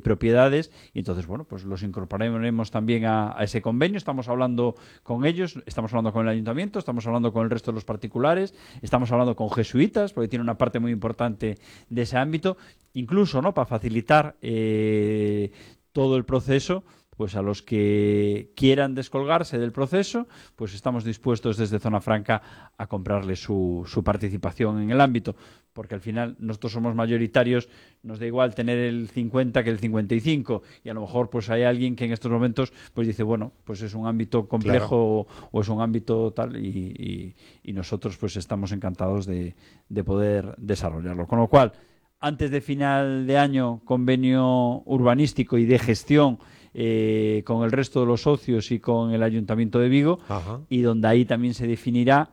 propiedades, y entonces, bueno, pues los incorporaremos también a ese convenio. Estamos hablando con ellos, estamos hablando con el ayuntamiento, estamos hablando con el resto de los particulares, estamos hablando con jesuitas, porque tiene una parte muy importante de ese ámbito, incluso, ¿no?, para facilitar todo el proceso. Pues a los que quieran descolgarse del proceso, pues estamos dispuestos desde Zona Franca a comprarles su participación en el ámbito, porque al final nosotros somos mayoritarios, nos da igual tener el 50 que el 55, y a lo mejor pues hay alguien que en estos momentos pues dice, bueno, pues es un ámbito complejo, claro, o es un ámbito tal, y nosotros pues estamos encantados de poder desarrollarlo. Con lo cual, antes de final de año, convenio urbanístico y de gestión con el resto de los socios y con el Ayuntamiento de Vigo. Ajá. Y donde ahí también se definirá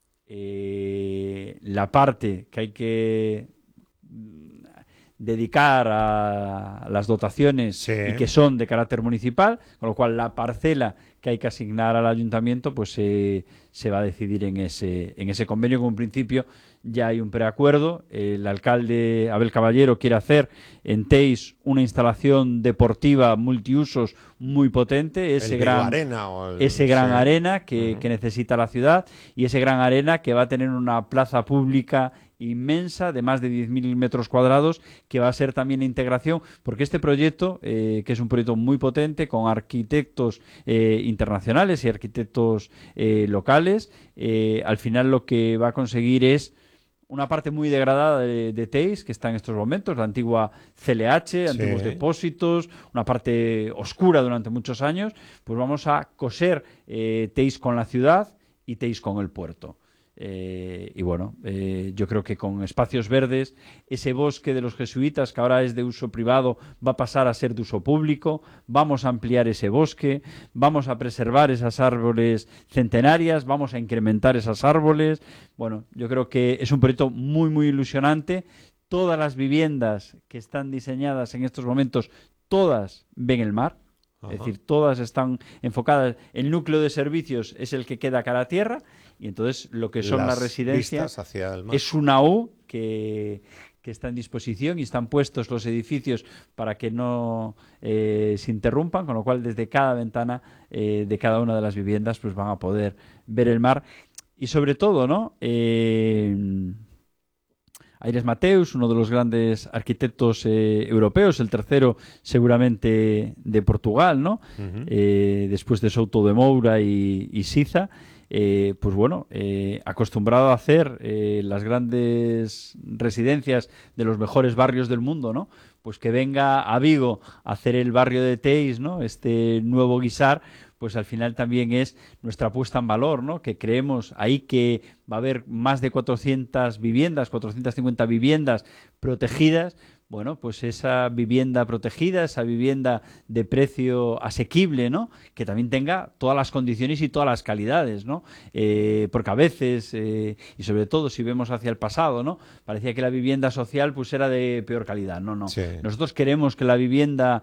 la parte que hay que dedicar a las dotaciones, sí, y que son de carácter municipal, con lo cual la parcela que hay que asignar al ayuntamiento pues se va a decidir en ese convenio. Como en principio ya hay un preacuerdo. El alcalde Abel Caballero quiere hacer en Teis una instalación deportiva multiusos muy potente, ese gran arena que necesita la ciudad, y ese gran arena que va a tener una plaza pública inmensa de más de 10.000 metros cuadrados, que va a ser también la integración, porque este proyecto, que es un proyecto muy potente, con arquitectos internacionales y arquitectos locales, al final lo que va a conseguir es una parte muy degradada de Teis, que está en estos momentos, la antigua CLH, antiguos depósitos, una parte oscura durante muchos años. Pues vamos a coser Teis con la ciudad y Teis con el puerto. Y bueno, yo creo que con espacios verdes, ese bosque de los jesuitas, que ahora es de uso privado, va a pasar a ser de uso público. Vamos a ampliar ese bosque, vamos a preservar esas árboles centenarias, vamos a incrementar esas árboles. Bueno, yo creo que es un proyecto muy, muy ilusionante. Todas las viviendas que están diseñadas en estos momentos, todas ven el mar. Ajá. Es decir, todas están enfocadas. El núcleo de servicios es el que queda cara a tierra, y entonces lo que son las residencias es una U que está en disposición, y están puestos los edificios para que no se interrumpan, con lo cual desde cada ventana de cada una de las viviendas pues van a poder ver el mar. Y sobre todo, ¿no?, Aires Mateus, uno de los grandes arquitectos europeos, el tercero seguramente de Portugal, ¿no? Uh-huh. Después de Souto de Moura y Siza, pues bueno, acostumbrado a hacer las grandes residencias de los mejores barrios del mundo, ¿no? Pues que venga a Vigo a hacer el barrio de Teis, ¿no?, este nuevo guisar, pues al final también es nuestra puesta en valor, ¿no?, que creemos ahí que va a haber más de 400 viviendas, 450 viviendas protegidas. Bueno, pues esa vivienda protegida, esa vivienda de precio asequible, ¿no?, que también tenga todas las condiciones y todas las calidades, ¿no? Porque a veces, y sobre todo si vemos hacia el pasado, ¿no?, parecía que la vivienda social pues era de peor calidad. No. Sí. Nosotros queremos que la vivienda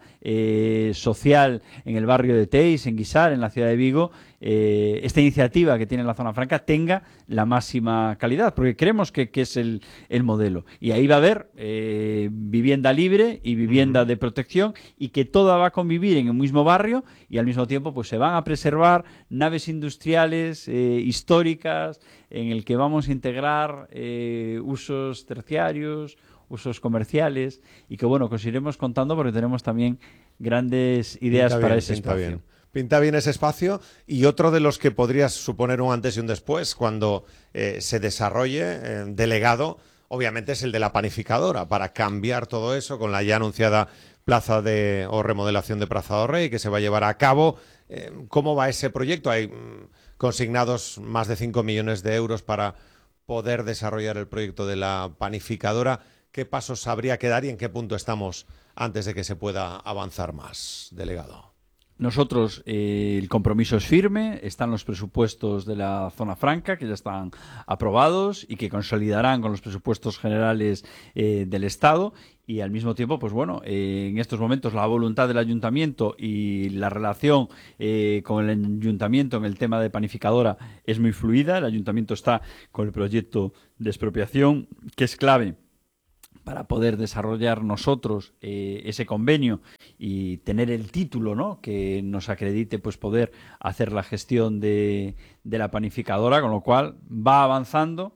social en el barrio de Teis, en Guisar, en la ciudad de Vigo, esta iniciativa que tiene la Zona Franca tenga la máxima calidad, porque creemos que es el modelo. Y ahí va a haber vivienda libre y vivienda de protección, y que toda va a convivir en el mismo barrio, y al mismo tiempo pues se van a preservar naves industriales históricas, en el que vamos a integrar usos terciarios, usos comerciales, y que bueno, que os iremos contando porque tenemos también grandes ideas para ese espacio. Pinta bien ese espacio, y otro de los que podría suponer un antes y un después cuando se desarrolle delegado, obviamente es el de la panificadora, para cambiar todo eso con la ya anunciada remodelación de Plaza do Rei que se va a llevar a cabo. ¿Cómo va ese proyecto? Hay consignados más de 5 millones de euros para poder desarrollar el proyecto de la panificadora. ¿Qué pasos habría que dar y en qué punto estamos antes de que se pueda avanzar más, delegado? Nosotros, el compromiso es firme, están los presupuestos de la Zona Franca, que ya están aprobados y que consolidarán con los presupuestos generales del Estado, y al mismo tiempo, pues bueno, en estos momentos la voluntad del Ayuntamiento y la relación con el Ayuntamiento en el tema de panificadora es muy fluida. El Ayuntamiento está con el proyecto de expropiación, que es clave para poder desarrollar nosotros ese convenio y tener el título, ¿no?, que nos acredite pues poder hacer la gestión de la panificadora, con lo cual va avanzando.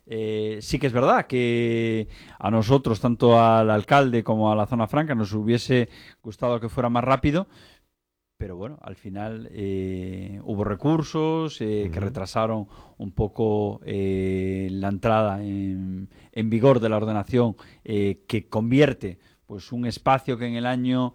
Sí que es verdad que a nosotros, tanto al alcalde como a la zona franca, nos hubiese gustado que fuera más rápido, pero bueno, al final hubo recursos que retrasaron un poco la entrada en vigor de la ordenación, que convierte pues un espacio que en el año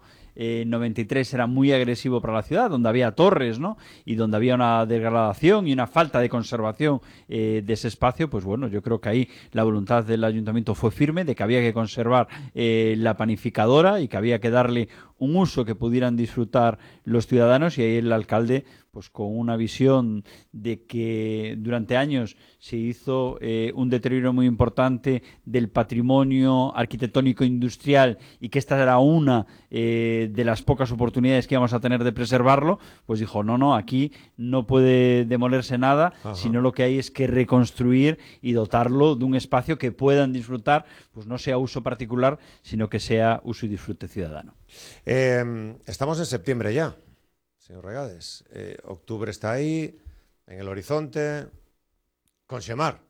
93 era muy agresivo para la ciudad, donde había torres, ¿no?, y donde había una degradación y una falta de conservación de ese espacio. Pues bueno, yo creo que ahí la voluntad del ayuntamiento fue firme, de que había que conservar la panificadora y que había que darle un uso que pudieran disfrutar los ciudadanos, y ahí el alcalde, pues con una visión de que durante años se hizo un deterioro muy importante del patrimonio arquitectónico industrial, y que esta era una de las pocas oportunidades que íbamos a tener de preservarlo, pues dijo, no, aquí no puede demolerse nada, sino lo que hay es que reconstruir y dotarlo de un espacio que puedan disfrutar, pues no sea uso particular, sino que sea uso y disfrute ciudadano. Estamos en septiembre ya, señor Regades. Octubre está ahí, en el horizonte. Consemar.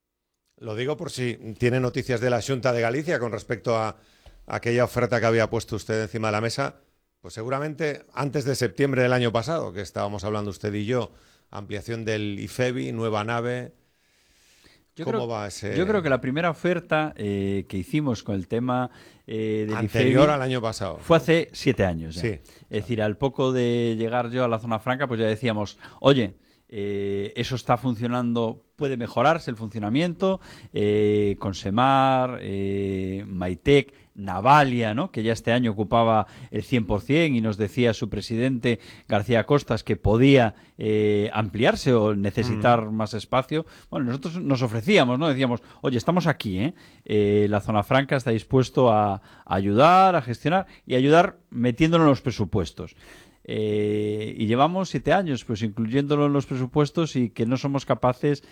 Lo digo por si tiene noticias de la Xunta de Galicia con respecto a aquella oferta que había puesto usted encima de la mesa. Pues seguramente antes de septiembre del año pasado, que estábamos hablando usted y yo, ampliación del IFEBI, nueva nave. ¿Cómo va ese...? Yo creo que la primera oferta que hicimos con el tema del anterior IFEBI al año pasado fue hace 7 años. Sí. Es decir, al poco de llegar yo a la zona franca, pues ya decíamos, oye, eso está funcionando, puede mejorarse el funcionamiento, Consemar, Maitec, Navalia, ¿no?, que ya este año ocupaba el 100%, y nos decía su presidente García Costas que podía ampliarse o necesitar más espacio. Bueno, nosotros nos ofrecíamos, ¿no?, decíamos, oye, estamos aquí, la zona franca está dispuesto a ayudar, a gestionar y ayudar metiéndolo en los presupuestos. Y llevamos 7 años pues incluyéndolo en los presupuestos, y que no somos capaces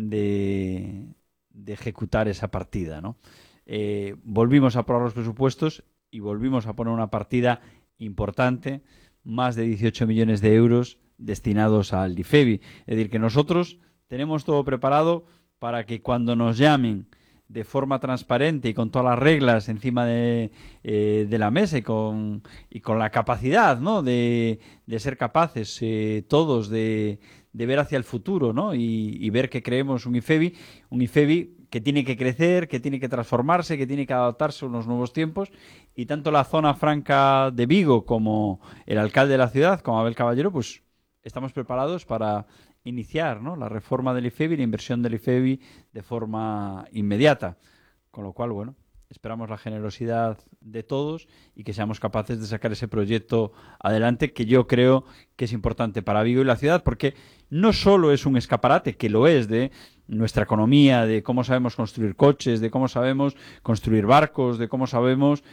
de ejecutar esa partida, ¿no? Volvimos a aprobar los presupuestos y volvimos a poner una partida importante, más de 18 millones de euros destinados al IFEBI. Es decir, que nosotros tenemos todo preparado para que cuando nos llamen de forma transparente y con todas las reglas encima de la mesa, y con la capacidad, ¿no?, de ser capaces todos de ver hacia el futuro, ¿no?, y ver que creemos un IFEBI que tiene que crecer, que tiene que transformarse, que tiene que adaptarse a unos nuevos tiempos, y tanto la zona franca de Vigo como el alcalde de la ciudad, como Abel Caballero, pues estamos preparados para iniciar, ¿no?, la reforma del IFEBI, la inversión del IFEBI de forma inmediata. Con lo cual, bueno, esperamos la generosidad de todos y que seamos capaces de sacar ese proyecto adelante, que yo creo que es importante para Vigo y la ciudad, porque no solo es un escaparate, que lo es, de nuestra economía, de cómo sabemos construir coches, de cómo sabemos construir barcos, de cómo sabemos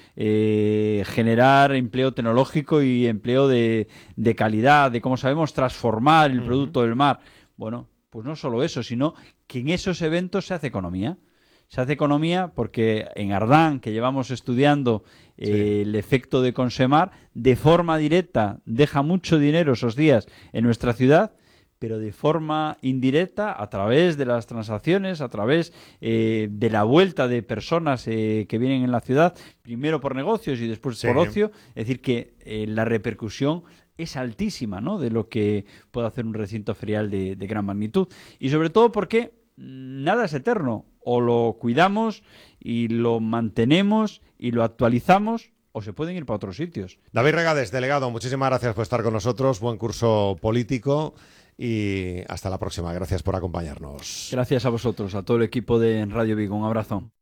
generar empleo tecnológico y empleo de calidad, de cómo sabemos transformar el producto del mar. Bueno, pues no solo eso, sino que en esos eventos se hace economía. Se hace economía porque en Ardán, que llevamos estudiando el efecto de Consemar, de forma directa deja mucho dinero esos días en nuestra ciudad, pero de forma indirecta, a través de las transacciones, a través de la vuelta de personas que vienen en la ciudad, primero por negocios y después por ocio. Es decir, que la repercusión es altísima, ¿no?, de lo que puede hacer un recinto ferial de gran magnitud. Y sobre todo porque nada es eterno. O lo cuidamos y lo mantenemos y lo actualizamos, o se pueden ir para otros sitios. David Regades, delegado, muchísimas gracias por estar con nosotros. Buen curso político y hasta la próxima. Gracias por acompañarnos. Gracias a vosotros, a todo el equipo de Radio Vigo. Un abrazo.